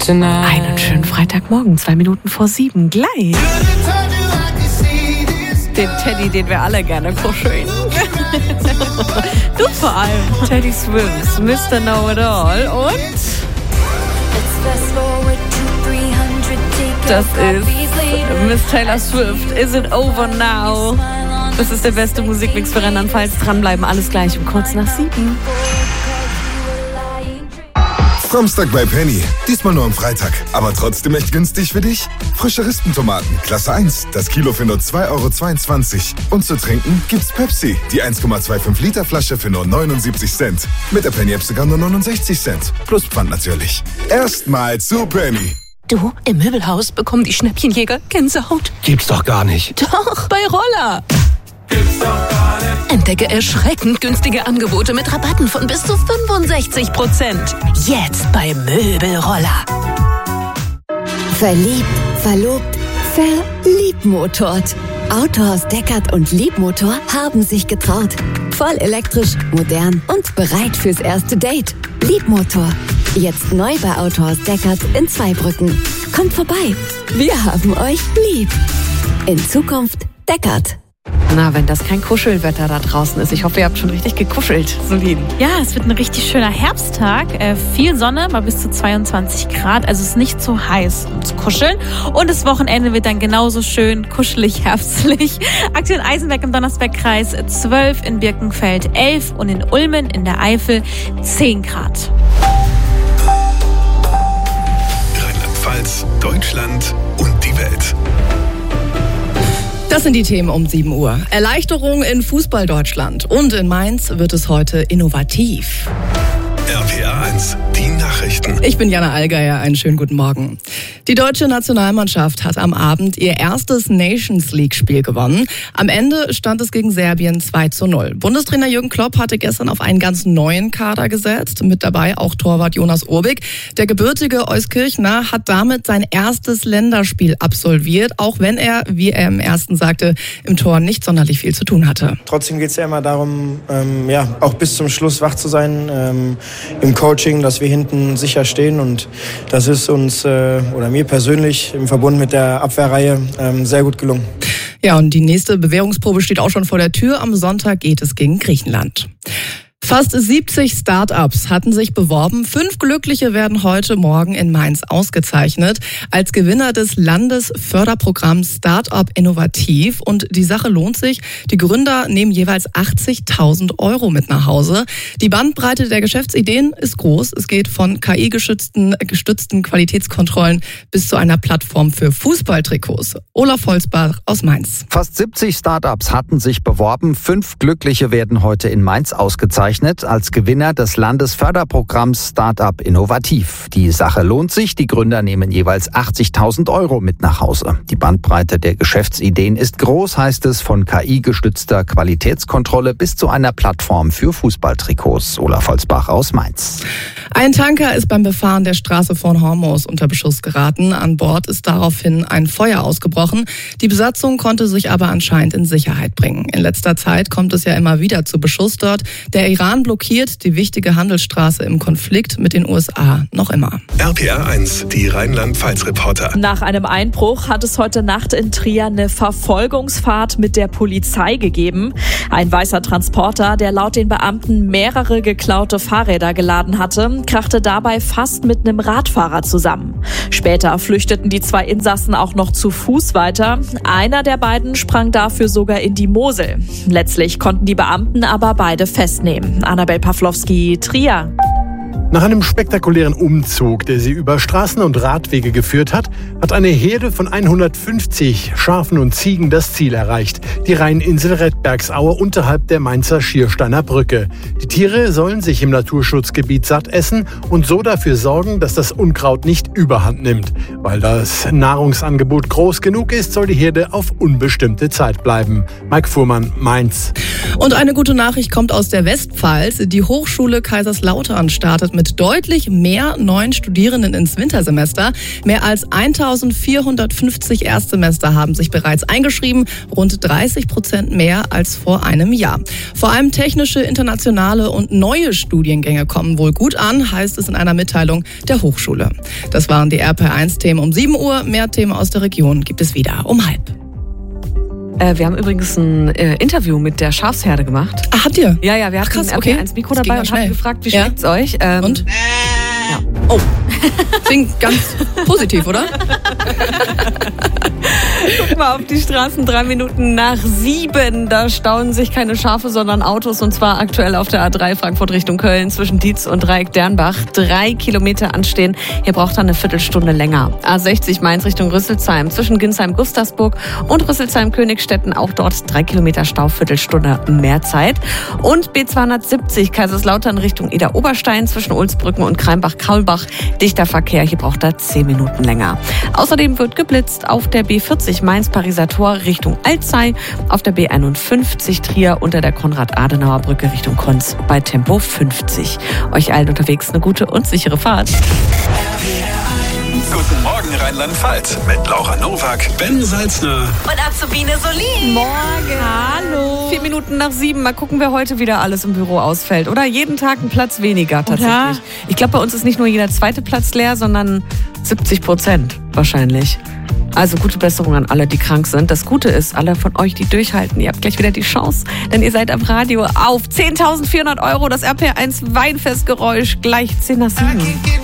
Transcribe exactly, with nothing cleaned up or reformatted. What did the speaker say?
Einen schönen Freitagmorgen, zwei Minuten vor sieben, gleich. Den Teddy, den wir alle gerne kuscheln. Du vor allem. Teddy Swims, Mister Know-It-All und das ist Miss Taylor Swift, Is It Over Now? Das ist der beste Musikmix für Rheinland-Pfalz. Dranbleiben, alles gleich um kurz nach sieben. Samstag bei Penny. Diesmal nur am Freitag. Aber trotzdem echt günstig für dich. Frische Rispentomaten, Klasse eins. Das Kilo für nur zwei Euro zweiundzwanzig. Und zu trinken gibt's Pepsi. Die eins Komma fünfundzwanzig Liter Flasche für nur neunundsiebzig Cent. Mit der Penny-App sogar nur neunundsechzig Cent. Plus Pfand natürlich. Erstmal zu Penny. Du, im Möbelhaus bekommen die Schnäppchenjäger Gänsehaut. Gibt's doch gar nicht. Doch, bei Roller. Gibt's doch gar nicht. Entdecke erschreckend günstige Angebote mit Rabatten von bis zu fünfundsechzig Prozent. Jetzt bei Möbelroller. Verliebt, verlobt, verliebmotort. Autohaus Deckert und Liebmotor haben sich getraut. Voll elektrisch, modern und bereit fürs erste Date. Liebmotor. Jetzt neu bei Autohaus Deckert in Zweibrücken. Kommt vorbei. Wir haben euch lieb. In Zukunft Deckert. Na, wenn das kein Kuschelwetter da draußen ist. Ich hoffe, ihr habt schon richtig gekuschelt, Solin. Ja, es wird ein richtig schöner Herbsttag. Äh, viel Sonne, mal bis zu zweiundzwanzig Grad. Also es ist nicht zu heiß, um zu kuscheln. Und das Wochenende wird dann genauso schön kuschelig, herbstlich. Aktuell in Eisenberg im Donnersbergkreis zwölf, in Birkenfeld elf und in Ulmen in der Eifel zehn Grad. Rheinland-Pfalz, Deutschland und die Welt. Das sind die Themen um sieben Uhr. Erleichterung in Fußball-Deutschland. Und in Mainz wird es heute innovativ. R P R eins, die Nachrichten. Ich bin Jana Allgeier, einen schönen guten Morgen. Die deutsche Nationalmannschaft hat am Abend ihr erstes Nations-League-Spiel gewonnen. Am Ende stand es gegen Serbien zwei zu null. Bundestrainer Jürgen Klopp hatte gestern auf einen ganz neuen Kader gesetzt. Mit dabei auch Torwart Jonas Urbik. Der gebürtige Euskirchner hat damit sein erstes Länderspiel absolviert, auch wenn er, wie er im ersten sagte, im Tor nicht sonderlich viel zu tun hatte. Trotzdem geht es ja immer darum, ähm, ja, auch bis zum Schluss wach zu sein, ähm, im Coaching, dass wir hinten sicher stehen, und das ist uns äh, oder mir persönlich im Verbund mit der Abwehrreihe ähm, sehr gut gelungen. Ja, und die nächste Bewährungsprobe steht auch schon vor der Tür. Am Sonntag geht es gegen Griechenland. Fast siebzig Start-ups hatten sich beworben. Fünf Glückliche werden heute Morgen in Mainz ausgezeichnet als Gewinner des Landesförderprogramms Start-up Innovativ. Und die Sache lohnt sich. Die Gründer nehmen jeweils achtzigtausend Euro mit nach Hause. Die Bandbreite der Geschäftsideen ist groß. Es geht von K I-gestützten gestützten Qualitätskontrollen bis zu einer Plattform für Fußballtrikots. Olaf Holzbach aus Mainz. Fast siebzig Start-ups hatten sich beworben. Fünf Glückliche werden heute in Mainz ausgezeichnet als Gewinner des Landesförderprogramms Start-up Innovativ. Die Sache lohnt sich. Die Gründer nehmen jeweils achtzigtausend Euro mit nach Hause. Die Bandbreite der Geschäftsideen ist groß, heißt es, von K I-gestützter Qualitätskontrolle bis zu einer Plattform für Fußballtrikots. Olaf Holzbach aus Mainz. Ein Tanker ist beim Befahren der Straße von Hormuz unter Beschuss geraten. An Bord ist daraufhin ein Feuer ausgebrochen. Die Besatzung konnte sich aber anscheinend in Sicherheit bringen. In letzter Zeit kommt es ja immer wieder zu Beschuss dort. Der Iran blockiert die wichtige Handelsstraße im Konflikt mit den U S A noch immer. R P R eins, die Rheinland-Pfalz-Reporter. Nach einem Einbruch hat es heute Nacht in Trier eine Verfolgungsfahrt mit der Polizei gegeben. Ein weißer Transporter, der laut den Beamten mehrere geklaute Fahrräder geladen hatte, krachte dabei fast mit einem Radfahrer zusammen. Später flüchteten die zwei Insassen auch noch zu Fuß weiter. Einer der beiden sprang dafür sogar in die Mosel. Letztlich konnten die Beamten aber beide festnehmen. Annabel Pawlowski, Trier. Nach einem spektakulären Umzug, der sie über Straßen und Radwege geführt hat, hat eine Herde von hundertfünfzig Schafen und Ziegen das Ziel erreicht. Die Rheininsel Redbergsaue unterhalb der Mainzer Schiersteiner Brücke. Die Tiere sollen sich im Naturschutzgebiet satt essen und so dafür sorgen, dass das Unkraut nicht überhand nimmt. Weil das Nahrungsangebot groß genug ist, soll die Herde auf unbestimmte Zeit bleiben. Mike Fuhrmann, Mainz. Und eine gute Nachricht kommt aus der Westpfalz. Die Hochschule Kaiserslautern startet mit mit deutlich mehr neuen Studierenden ins Wintersemester. Mehr als eintausendvierhundertfünfzig Erstsemester haben sich bereits eingeschrieben, rund dreißig Prozent mehr als vor einem Jahr. Vor allem technische, internationale und neue Studiengänge kommen wohl gut an, heißt es in einer Mitteilung der Hochschule. Das waren die R P R eins Themen um sieben Uhr. Mehr Themen aus der Region gibt es wieder um halb. Äh, wir haben übrigens ein äh, Interview mit der Schafsherde gemacht. Ach, habt ihr? Ja, ja, wir Ach, hatten krass, ein R P R eins Mikro Das ging dabei ja und schnell. haben gefragt, wie Ja? schmeckt's euch? Ähm, Und? Ja. Oh, klingt ganz positiv, oder? Guck mal auf die Straßen, drei Minuten nach sieben. Da stauen sich keine Schafe, sondern Autos. Und zwar aktuell auf der A drei Frankfurt Richtung Köln zwischen Dietz und Dreieck-Dernbach. Drei Kilometer anstehen. Hier braucht er eine Viertelstunde länger. A sechzig Mainz Richtung Rüsselsheim zwischen Ginsheim-Gustavsburg und Rüsselsheim-Königstetten. Auch dort drei Kilometer Stau, Viertelstunde mehr Zeit. Und B zweihundertsiebzig Kaiserslautern Richtung Ida-Oberstein zwischen Ulsbrücken und Kraimbach-Kaulbach. Dichter Verkehr. Hier braucht er zehn Minuten länger. Außerdem wird geblitzt auf der B vierzig Mainz-Pariser Tor Richtung Alzey, auf der B einundfünfzig Trier unter der Konrad-Adenauer-Brücke Richtung Konz bei Tempo fünfzig. Euch allen unterwegs eine gute und sichere Fahrt. Guten Morgen Rheinland-Pfalz mit Laura Nowak, Ben Salzner Und Azubine Solin. Morgen. Hallo. Vier Minuten nach sieben. Mal gucken, wer heute wieder alles im Büro ausfällt. Oder jeden Tag ein Platz weniger tatsächlich. Oder? Ich glaube, bei uns ist nicht nur jeder zweite Platz leer, sondern siebzig Prozent wahrscheinlich. Also gute Besserung an alle, die krank sind. Das Gute ist, alle von euch, die durchhalten, ihr habt gleich wieder die Chance, denn ihr seid am Radio auf zehntausendvierhundert Euro, das R P R eins Weinfestgeräusch, gleich zehn nach sieben.